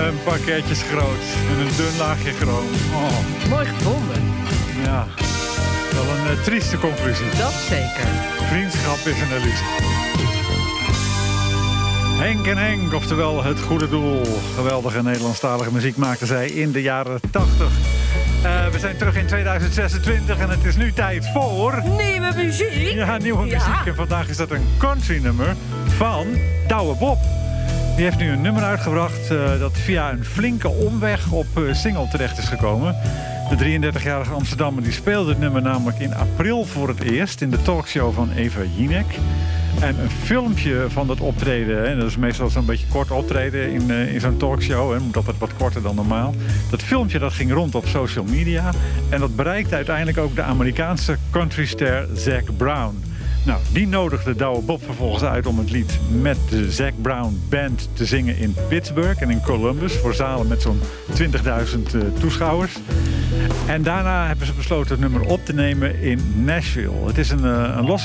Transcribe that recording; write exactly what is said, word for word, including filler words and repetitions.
een paar keertjes groot en een dun laagje chroom. Oh. Mooi gevonden. Ja, wel een uh, trieste conclusie. Dat zeker. Vriendschap is een illusie. Henk en Henk, oftewel Het Goede Doel. Geweldige Nederlandstalige muziek maakten zij in de jaren tachtig. Uh, we zijn terug in tweeduizend zesentwintig en het is nu tijd voor... Nieuwe muziek? Ja, nieuwe Ja. muziek. En vandaag is dat een country nummer van Douwe Bob. Die heeft nu een nummer uitgebracht uh, dat via een flinke omweg op uh, single terecht is gekomen. De drieëndertigjarige Amsterdammer die speelde het nummer namelijk in april voor het eerst in de talkshow van Eva Jinek. En een filmpje van dat optreden, hè, dat is meestal zo'n beetje kort optreden in, uh, in zo'n talkshow, hè, moet altijd wat korter dan normaal. Dat filmpje dat ging rond op social media en dat bereikte uiteindelijk ook de Amerikaanse countryster Zac Brown. Nou, die nodigde Douwe Bob vervolgens uit om het lied met de Zac Brown Band te zingen in Pittsburgh en in Columbus voor zalen met zo'n twintigduizend uh, toeschouwers. En daarna hebben ze besloten het nummer op te nemen in Nashville. Het is een, uh, een los